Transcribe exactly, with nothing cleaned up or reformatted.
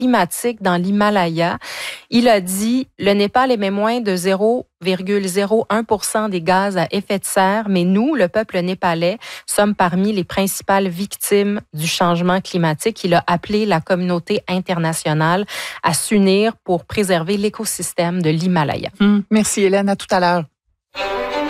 climatique dans l'Himalaya. Il a dit, le Népal émet moins de zéro virgule zéro un pour cent des gaz à effet de serre, mais nous, le peuple népalais, sommes parmi les principales victimes du changement climatique. Il a appelé la communauté internationale à s'unir pour préserver l'écosystème de l'Himalaya. Hum, merci Hélène, à tout à l'heure.